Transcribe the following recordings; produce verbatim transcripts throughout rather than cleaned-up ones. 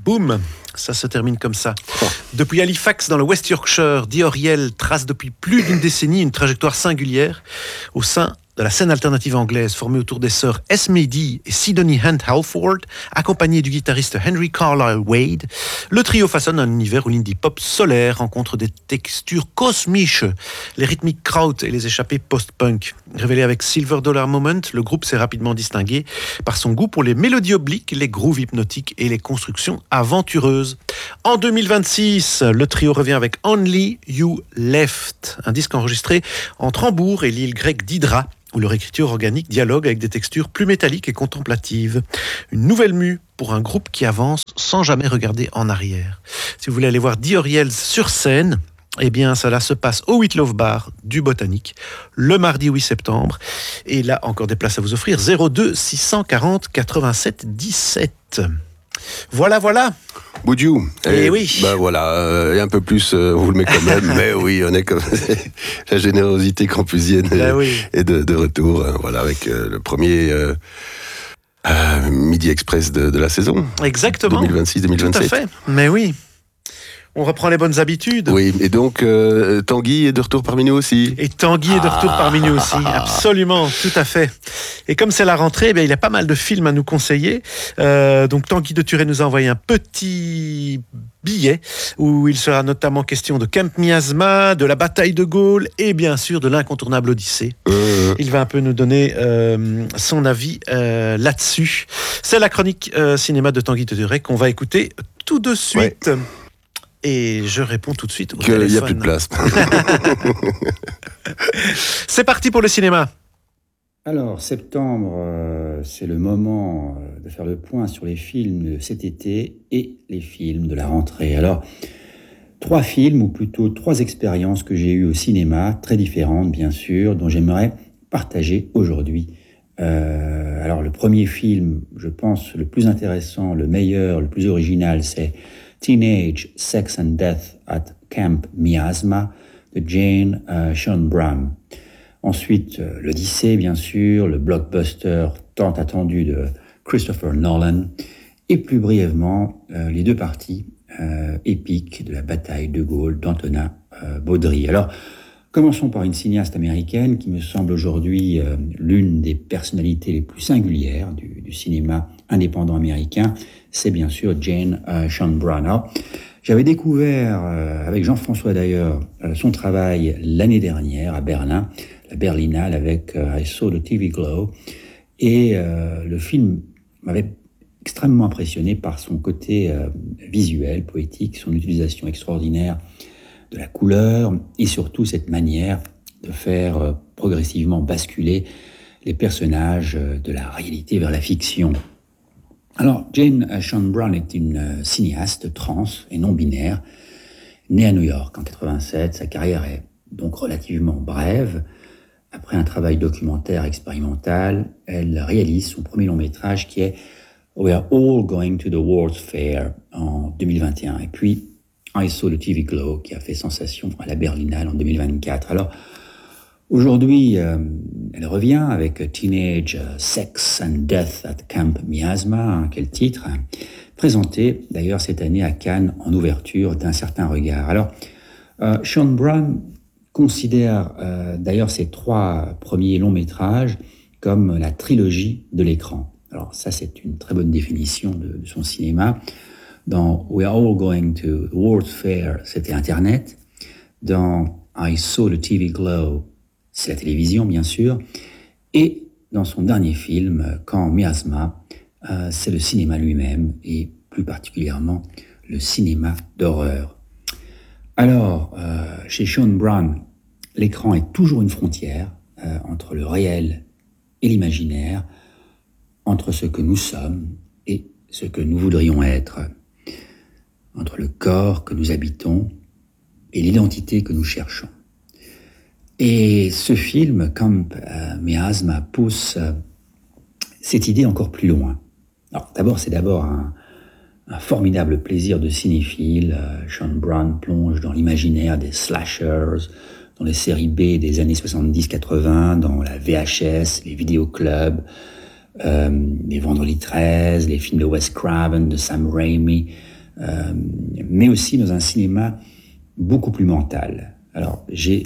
boum, ça se termine comme ça. Depuis Halifax, dans le West Yorkshire, Dee Auriel trace depuis plus d'une décennie une trajectoire singulière au sein de la scène alternative anglaise formée autour des sœurs Esme Dee et Sidonie Hunt Halford, accompagnée du guitariste Henry Carlisle Wade. Le trio façonne un univers où l'indie pop solaire rencontre des textures cosmiques, les rythmiques kraut et les échappées post-punk. Révélé avec Silver Dollar Moment, le groupe s'est rapidement distingué par son goût pour les mélodies obliques, les grooves hypnotiques et les constructions aventureuses. En deux mille vingt-six, le trio revient avec Only You Left, un disque enregistré entre Hambourg et l'île grecque d'Hydra, où leur écriture organique dialogue avec des textures plus métalliques et contemplatives. Une nouvelle mue pour un groupe qui avance sans jamais regarder en arrière. Si vous voulez aller voir Dee Auriel sur scène, eh bien, cela se passe au Whit Love Bar du Botanique, le mardi huit septembre. Et là, encore des places à vous offrir, zéro deux six cent quarante quatre-vingt-sept dix-sept. Voilà, voilà. Boudiou. Et, et oui. Ben voilà, euh, et un peu plus, euh, on vous le met quand même, mais oui, on est comme la générosité campusienne ben oui. est de, de retour, hein, voilà, avec euh, le premier euh, euh, Midi Express de, de la saison. Exactement. deux mille vingt-six deux mille vingt-sept. Tout à fait. Mais oui. On reprend les bonnes habitudes. Oui, et donc euh, Tanguy est de retour parmi nous aussi. Et Tanguy est de retour ah. parmi nous aussi, absolument, tout à fait. Et comme c'est la rentrée, eh bien, il y a pas mal de films à nous conseiller. Euh, donc Tanguy de Turé nous a envoyé un petit billet où il sera notamment question de Camp Miasma, de la bataille de Gaulle et bien sûr de l'incontournable Odyssée. Euh. Il va un peu nous donner euh, son avis euh, là-dessus. C'est la chronique euh, cinéma de Tanguy de Turé qu'on va écouter tout de suite. Ouais. Et je réponds tout de suite au téléphone. Il n'y a plus de place. C'est parti pour le cinéma. Alors, septembre, euh, c'est le moment de faire le point sur les films de cet été et les films de la rentrée. Alors, trois films, ou plutôt trois expériences que j'ai eues au cinéma, très différentes bien sûr, dont j'aimerais partager aujourd'hui. Euh, alors, le premier film, je pense, le plus intéressant, le meilleur, le plus original, c'est Teenage Sex and Death at Camp Miasma de Jane uh, Sean Brown. Ensuite, euh, l'Odyssée, bien sûr, le blockbuster tant attendu de Christopher Nolan. Et plus brièvement, euh, les deux parties euh, épiques de la bataille de Gaulle d'Antonin euh, Baudry. Alors, commençons par une cinéaste américaine qui me semble aujourd'hui euh, l'une des personnalités les plus singulières du, du cinéma indépendant américain. C'est bien sûr Jane uh, Sean Brown. Alors, j'avais découvert, euh, avec Jean-François d'ailleurs, euh, son travail l'année dernière à Berlin, la Berlinale, avec euh, I Saw the T V Glow. Et euh, le film m'avait extrêmement impressionné par son côté euh, visuel, poétique, son utilisation extraordinaire de la couleur et surtout cette manière de faire euh, progressivement basculer les personnages euh, de la réalité vers la fiction. Alors, Jane Sean Brown est une cinéaste trans et non-binaire, née à New York en quatre-vingt-sept. Sa carrière est donc relativement brève. Après un travail documentaire expérimental, elle réalise son premier long-métrage qui est We Are All Going to the World's Fair en deux mille vingt et un. Et puis, I Saw the T V Glow qui a fait sensation à la Berlinale en deux mille vingt-quatre. Alors, aujourd'hui, euh, elle revient avec Teenage Sex and Death at Camp Miasma, hein, quel titre, hein, présenté d'ailleurs cette année à Cannes en ouverture d'Un certain regard. Alors, euh, Sean Brown considère euh, d'ailleurs ses trois premiers longs métrages comme la trilogie de l'écran. Alors ça, c'est une très bonne définition de, de son cinéma. Dans We Are All Going to the World's Fair, c'était Internet. Dans I Saw the T V Glow, c'est la télévision, bien sûr. Et dans son dernier film, Camp Miasma, euh, c'est le cinéma lui-même, et plus particulièrement le cinéma d'horreur. Alors, euh, chez Sean Brown, l'écran est toujours une frontière euh, entre le réel et l'imaginaire, entre ce que nous sommes et ce que nous voudrions être, entre le corps que nous habitons et l'identité que nous cherchons. Et ce film, Camp euh, Miasma, pousse euh, cette idée encore plus loin. Alors d'abord, c'est d'abord un, un formidable plaisir de cinéphile. Euh, Sean Brown plonge dans l'imaginaire des slashers, dans les séries B des années soixante-dix quatre-vingts, dans la V H S, les vidéoclubs, euh, les Vendredi treize, les films de Wes Craven, de Sam Raimi, euh, mais aussi dans un cinéma beaucoup plus mental. Alors, j'ai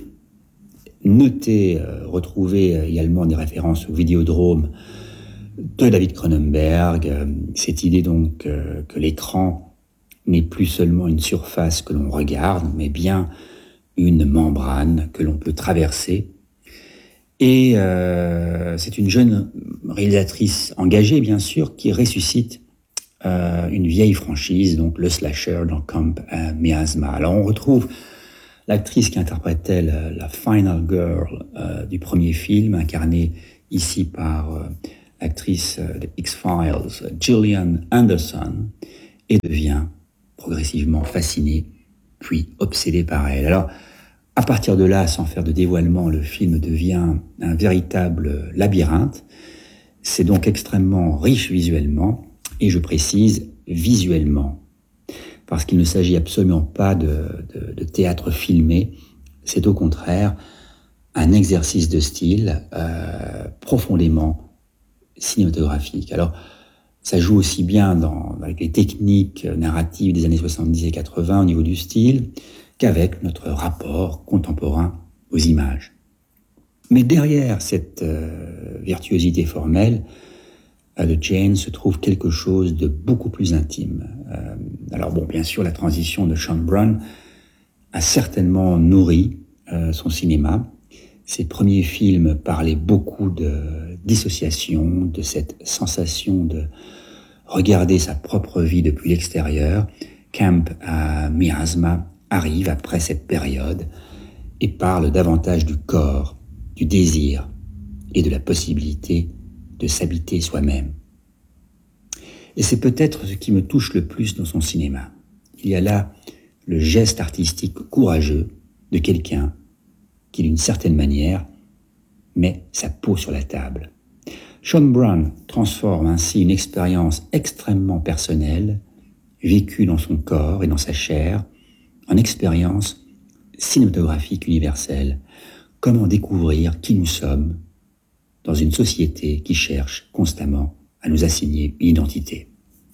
noté, euh, retrouvé également des références au Vidéodrome de David Cronenberg, euh, cette idée donc euh, que l'écran n'est plus seulement une surface que l'on regarde, mais bien une membrane que l'on peut traverser. Et euh, c'est une jeune réalisatrice engagée, bien sûr, qui ressuscite euh, une vieille franchise, donc le slasher dans Camp euh, Miasma. Alors on retrouve l'actrice qui interprétait la, la Final Girl euh, du premier film, incarnée ici par euh, l'actrice euh, de X-Files, Gillian Anderson, et devient progressivement fascinée, puis obsédée par elle. Alors, à partir de là, sans faire de dévoilement, le film devient un véritable labyrinthe. C'est donc extrêmement riche visuellement, et je précise visuellement, parce qu'il ne s'agit absolument pas de, de, de théâtre filmé, c'est au contraire un exercice de style euh, profondément cinématographique. Alors, ça joue aussi bien dans, avec les techniques narratives des années soixante-dix et quatre-vingts au niveau du style, qu'avec notre rapport contemporain aux images. Mais derrière cette euh, virtuosité formelle euh, de Jane se trouve quelque chose de beaucoup plus intime. Euh, alors bon, bien sûr, la transition de Sean Brun a certainement nourri euh, son cinéma. Ses premiers films parlaient beaucoup de dissociation, de cette sensation de regarder sa propre vie depuis l'extérieur. Camp à Miasma arrive après cette période et parle davantage du corps, du désir et de la possibilité de s'habiter soi-même. Et c'est peut-être ce qui me touche le plus dans son cinéma. Il y a là le geste artistique courageux de quelqu'un qui, d'une certaine manière, met sa peau sur la table. Sean Brun transforme ainsi une expérience extrêmement personnelle, vécue dans son corps et dans sa chair, en expérience cinématographique universelle. Comment découvrir qui nous sommes dans une société qui cherche constamment à nous assigner une identité.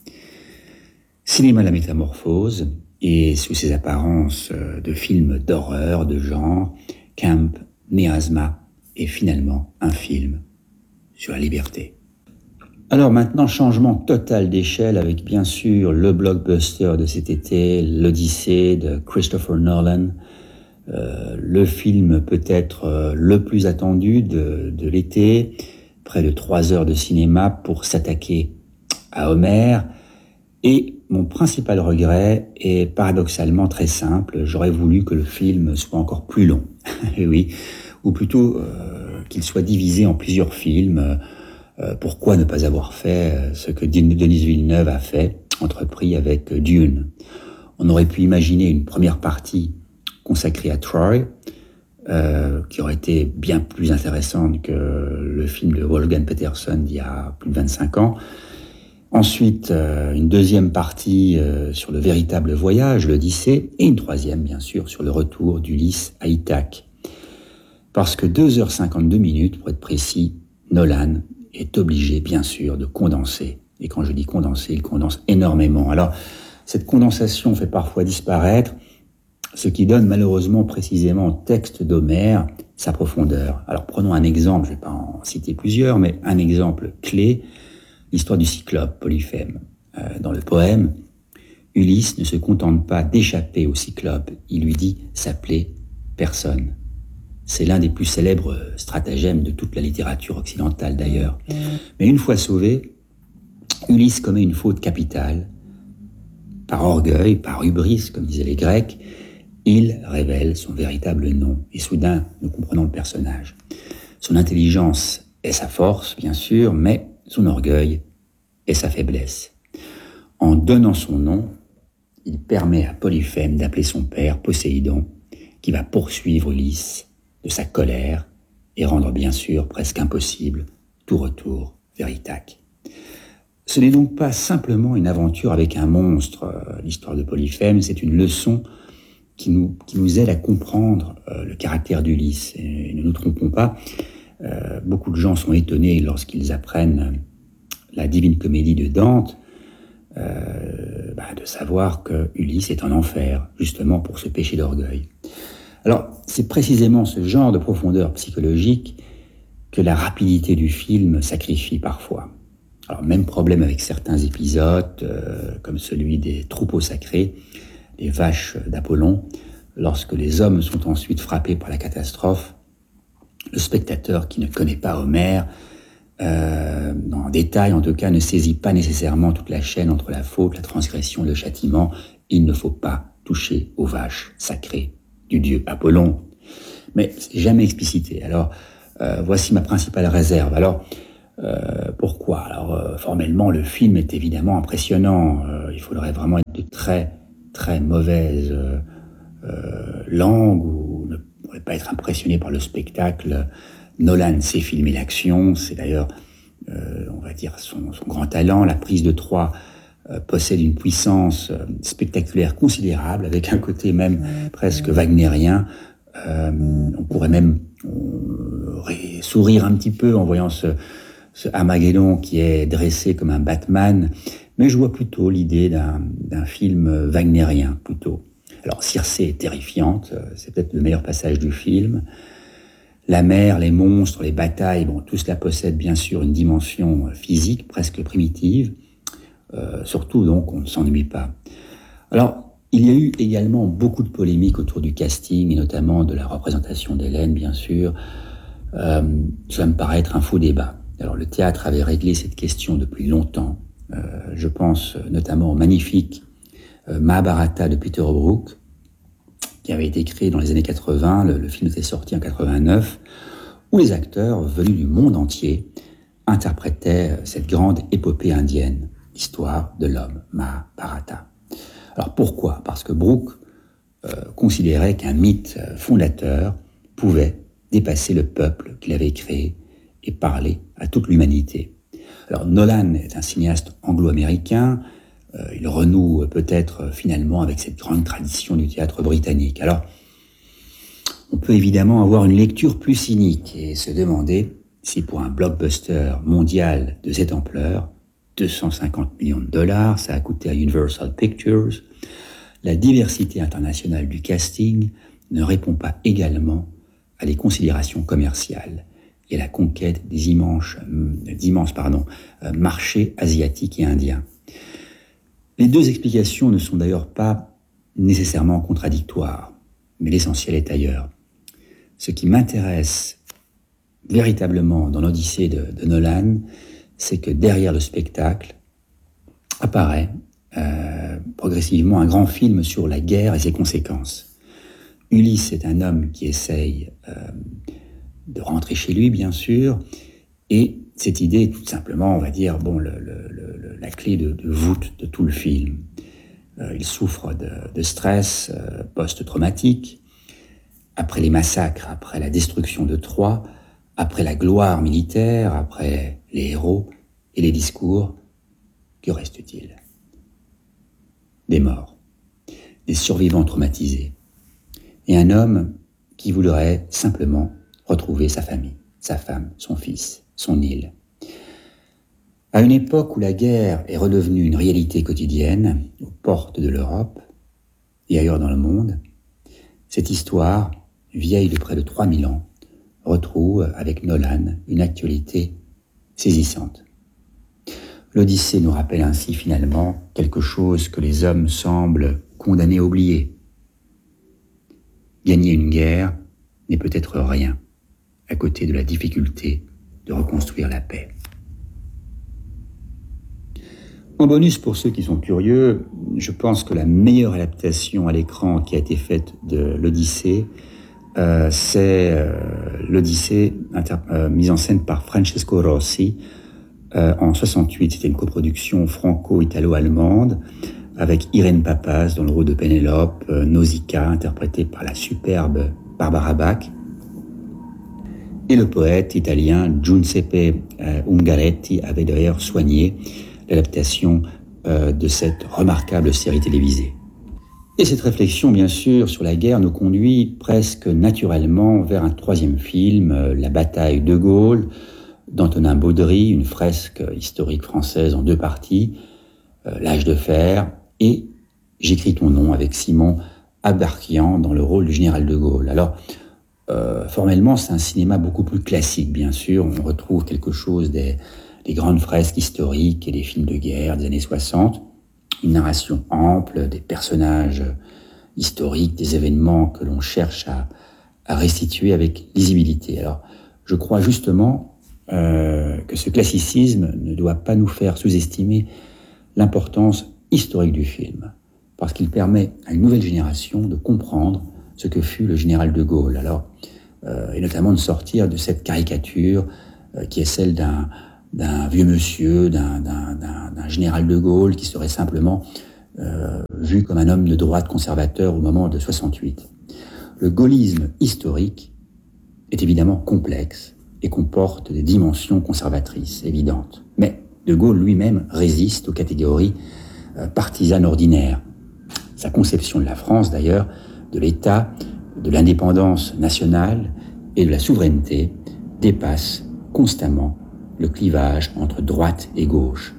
Cinéma la métamorphose, et sous ses apparences de films d'horreur, de genre, Camp Miasma est finalement un film sur la liberté. Alors maintenant, changement total d'échelle avec bien sûr le blockbuster de cet été, l'Odyssée de Christopher Nolan, euh, le film peut-être euh, le plus attendu de, de l'été, près de trois heures de cinéma pour s'attaquer à Homer. Et mon principal regret est paradoxalement très simple, j'aurais voulu que le film soit encore plus long, oui, ou plutôt euh, qu'il soit divisé en plusieurs films. Euh, pourquoi ne pas avoir fait ce que Denis Villeneuve a fait, entrepris avec Dune? On aurait pu imaginer une première partie consacrée à Troy, euh, qui aurait été bien plus intéressante que le film de Wolfgang Petersen d'il y a plus de vingt-cinq ans. Ensuite, euh, une deuxième partie euh, sur le véritable voyage, l'Odyssée, et une troisième, bien sûr, sur le retour d'Ulysse à Ithaque. Parce que deux heures cinquante-deux minutes, pour être précis, Nolan est obligé, bien sûr, de condenser. Et quand je dis condenser, il condense énormément. Alors, cette condensation fait parfois disparaître ce qui donne malheureusement précisément au texte d'Homère sa profondeur. Alors, prenons un exemple, je ne vais pas en citer plusieurs, mais un exemple clé, l'histoire du cyclope Polyphème. Euh, dans le poème, Ulysse ne se contente pas d'échapper au cyclope, il lui dit s'appeler personne. C'est l'un des plus célèbres stratagèmes de toute la littérature occidentale d'ailleurs. Mais une fois sauvé, Ulysse commet une faute capitale. Par orgueil, par hubris, comme disaient les Grecs, il révèle son véritable nom. Et soudain, nous comprenons le personnage. Son intelligence est sa force, bien sûr, mais son orgueil est sa faiblesse. En donnant son nom, il permet à Polyphème d'appeler son père Poséidon, qui va poursuivre Ulysse de sa colère et rendre bien sûr presque impossible tout retour vers Ithaque. Ce n'est donc pas simplement une aventure avec un monstre, euh, l'histoire de Polyphème, c'est une leçon qui nous, qui nous aide à comprendre euh, le caractère d'Ulysse. Et ne nous trompons pas, euh, beaucoup de gens sont étonnés lorsqu'ils apprennent la Divine Comédie de Dante, euh, bah, de savoir que Ulysse est en enfer, justement pour ce péché d'orgueil. Alors, c'est précisément ce genre de profondeur psychologique que la rapidité du film sacrifie parfois. Alors, même problème avec certains épisodes, euh, comme celui des troupeaux sacrés, les vaches d'Apollon. Lorsque les hommes sont ensuite frappés par la catastrophe, le spectateur qui ne connaît pas Homère, euh, en détail en tout cas, ne saisit pas nécessairement toute la chaîne entre la faute, la transgression et le châtiment. Il ne faut pas toucher aux vaches sacrées du dieu Apollon. Mais c'est jamais explicité. Alors, euh, voici ma principale réserve. Alors, euh, pourquoi Alors, euh, formellement, le film est évidemment impressionnant. Euh, il faudrait vraiment être de très, très mauvaise euh, euh, langue ou ne pourrait pas être impressionné par le spectacle. Nolan sait filmer l'action. C'est d'ailleurs, euh, on va dire, son, son grand talent. La prise de Troie euh, possède une puissance euh, spectaculaire considérable, avec un côté même presque wagnérien. Euh, on pourrait même euh, sourire un petit peu en voyant ce, ce Armageddon qui est dressé comme un Batman, mais je vois plutôt l'idée d'un, d'un film wagnérien, plutôt. Alors, Circé est terrifiante, c'est peut-être le meilleur passage du film. La mer, les monstres, les batailles, bon, tout cela possède bien sûr une dimension physique, presque primitive. Euh, surtout, donc, on ne s'ennuie pas. Alors, il y a eu également beaucoup de polémiques autour du casting, et notamment de la représentation d'Hélène, bien sûr. Euh, cela me paraît être un faux débat. Alors, le théâtre avait réglé cette question depuis longtemps. Euh, je pense notamment au magnifique euh, Mahabharata de Peter Brook, qui avait été créé dans les années quatre-vingts. Le, le film était sorti en quatre-vingt-neuf, où les acteurs venus du monde entier interprétaient cette grande épopée indienne, l'histoire de l'homme, Mahabharata. Alors pourquoi ? Parce que Brooke euh, considérait qu'un mythe fondateur pouvait dépasser le peuple qu'il avait créé et parler à toute l'humanité. Alors Nolan est un cinéaste anglo-américain, euh, il renoue peut-être finalement avec cette grande tradition du théâtre britannique. Alors on peut évidemment avoir une lecture plus cynique et se demander si pour un blockbuster mondial de cette ampleur, deux cent cinquante millions de dollars, ça a coûté à Universal Pictures, la diversité internationale du casting ne répond pas également à des considérations commerciales et à la conquête des immenses, d'immenses pardon, marchés asiatiques et indiens. Les deux explications ne sont d'ailleurs pas nécessairement contradictoires, mais l'essentiel est ailleurs. Ce qui m'intéresse véritablement dans l'Odyssée de, de Nolan, c'est que derrière le spectacle apparaît euh, progressivement un grand film sur la guerre et ses conséquences. Ulysse est un homme qui essaye euh, de rentrer chez lui, bien sûr, et cette idée est tout simplement, on va dire, bon, le, le, le, la clé de, de voûte de tout le film. Euh, il souffre de, de stress euh, post-traumatique. Après les massacres, après la destruction de Troie, après la gloire militaire, après les héros et les discours, que reste-t-il ? Des morts, des survivants traumatisés, et un homme qui voudrait simplement retrouver sa famille, sa femme, son fils, son île. À une époque où la guerre est redevenue une réalité quotidienne, aux portes de l'Europe et ailleurs dans le monde, cette histoire, vieille de près de trois mille ans, retrouve avec Nolan une actualité saisissante. L'Odyssée nous rappelle ainsi finalement quelque chose que les hommes semblent condamnés à oublier. Gagner une guerre n'est peut-être rien à côté de la difficulté de reconstruire la paix. En bonus, pour ceux qui sont curieux, je pense que la meilleure adaptation à l'écran qui a été faite de l'Odyssée, Euh, c'est euh, l'Odyssée inter- euh, mise en scène par Francesco Rossi euh, en soixante-huit. C'était une coproduction franco-italo-allemande avec Irène Papas dans le rôle de Pénélope, euh, Nausicaa interprétée par la superbe Barbara Bach et le poète italien Giuseppe euh, Ungaretti avait d'ailleurs soigné l'adaptation euh, de cette remarquable série télévisée. Et cette réflexion, bien sûr, sur la guerre nous conduit presque naturellement vers un troisième film, La bataille de Gaulle, d'Antonin Baudry, une fresque historique française en deux parties, euh, L'âge de fer et j'écris ton nom avec Simon Abdarkian dans le rôle du général de Gaulle. Alors, euh, formellement, c'est un cinéma beaucoup plus classique, bien sûr. On retrouve quelque chose des, des grandes fresques historiques et des films de guerre des années soixante. Une narration ample, des personnages historiques, des événements que l'on cherche à, à restituer avec lisibilité. Alors, je crois justement euh, que ce classicisme ne doit pas nous faire sous-estimer l'importance historique du film, parce qu'il permet à une nouvelle génération de comprendre ce que fut le général de Gaulle. Alors, euh, et notamment de sortir de cette caricature euh, qui est celle d'un, d'un vieux monsieur, d'un, d'un, d'un, d'un général de Gaulle qui serait simplement euh, vu comme un homme de droite conservateur au moment de soixante-huit. Le gaullisme historique est évidemment complexe et comporte des dimensions conservatrices évidentes. Mais de Gaulle lui-même résiste aux catégories euh, partisanes ordinaires. Sa conception de la France, d'ailleurs, de l'État, de l'indépendance nationale et de la souveraineté dépasse constamment le clivage entre droite et gauche.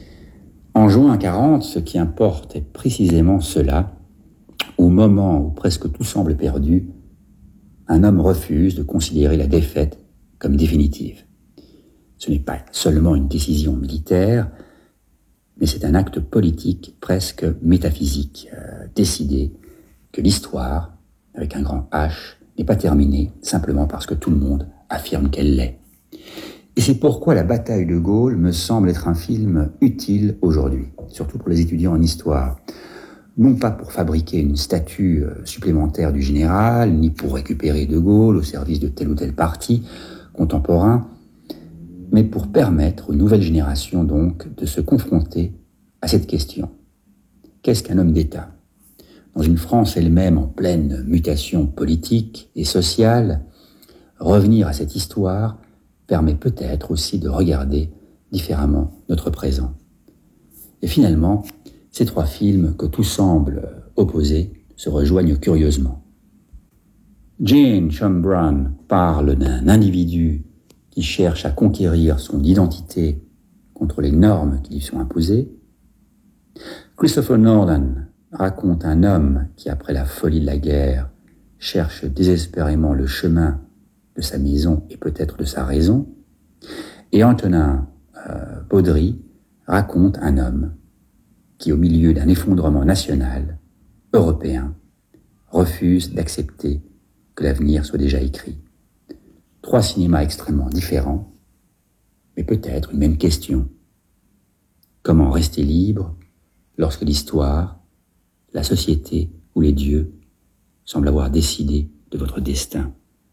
En juin quarante, ce qui importe est précisément cela. Au moment où presque tout semble perdu, un homme refuse de considérer la défaite comme définitive. Ce n'est pas seulement une décision militaire, mais c'est un acte politique presque métaphysique, euh, décider que l'histoire, avec un grand H, n'est pas terminée simplement parce que tout le monde affirme qu'elle l'est. Et c'est pourquoi La bataille de Gaulle me semble être un film utile aujourd'hui, surtout pour les étudiants en histoire. Non pas pour fabriquer une statue supplémentaire du général, ni pour récupérer de Gaulle au service de tel ou tel parti contemporain, mais pour permettre aux nouvelles générations donc de se confronter à cette question. Qu'est-ce qu'un homme d'État ? Dans une France elle-même en pleine mutation politique et sociale, revenir à cette histoire permet peut-être aussi de regarder différemment notre présent. Et finalement, ces trois films que tout semble opposés se rejoignent curieusement. Jane Sean Brown parle d'un individu qui cherche à conquérir son identité contre les normes qui lui sont imposées. Christopher Nolan raconte un homme qui, après la folie de la guerre, cherche désespérément le chemin de sa maison et peut-être de sa raison. Et Antonin euh, Baudry raconte un homme qui, au milieu d'un effondrement national, européen, refuse d'accepter que l'avenir soit déjà écrit. Trois cinémas extrêmement différents, mais peut-être une même question. Comment rester libre lorsque l'histoire, la société ou les dieux semblent avoir décidé de votre destin ?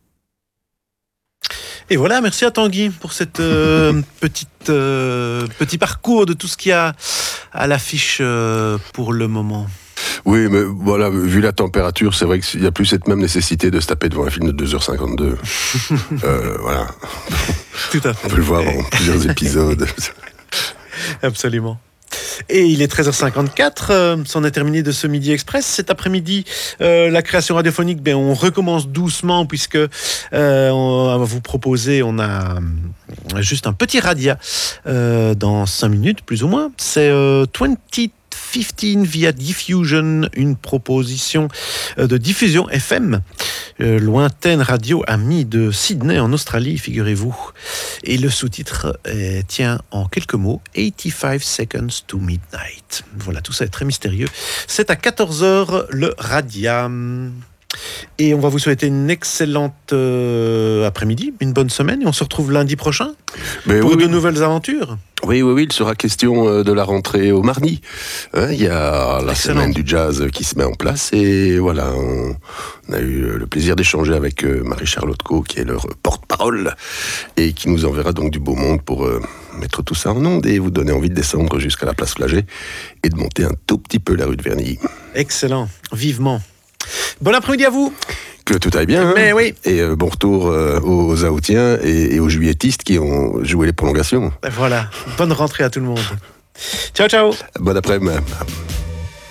Et voilà, merci à Tanguy pour cette euh, petite euh, petit parcours de tout ce qu'il y a à l'affiche euh, pour le moment. Oui, mais voilà, vu la température, c'est vrai qu'il n'y a plus cette même nécessité de se taper devant un film de deux heures cinquante-deux. euh, voilà. Tout à fait. On peut le voir en plusieurs épisodes. Absolument. Et il est treize heures cinquante-quatre, euh, c'en est terminé de ce Midi Express. Cet après-midi, euh, la création radiophonique, ben, on recommence doucement puisque euh, on va vous proposer, on a euh, juste un petit radia euh, dans cinq minutes, plus ou moins. C'est euh, vingt quinze via Diffusion, une proposition de diffusion F M, euh, lointaine radio amie de Sydney en Australie, figurez-vous. Et le sous-titre est, tient en quelques mots, eighty-five seconds to midnight. Voilà, tout ça est très mystérieux. C'est à quatorze heures le radia. Et on va vous souhaiter une excellente euh, après-midi, une bonne semaine, et on se retrouve lundi prochain Mais pour oui, de oui. nouvelles aventures. Oui, oui, oui, il sera question de la rentrée au Marny. Hein, il y a la Excellent. semaine du jazz qui se met en place et voilà, on, on a eu le plaisir d'échanger avec Marie-Charlotte Co, qui est leur porte-parole et qui nous enverra donc du beau monde pour euh, mettre tout ça en onde et vous donner envie de descendre jusqu'à la place Flagey et de monter un tout petit peu la rue de Vernilly. Excellent, vivement. Bon après-midi à vous. Que tout aille bien. Mais hein. oui. Et euh, bon retour euh, aux Aoutiens et, et aux Juilletistes qui ont joué les prolongations. Voilà, bonne rentrée à tout le monde. Ciao, ciao. Bon après-midi.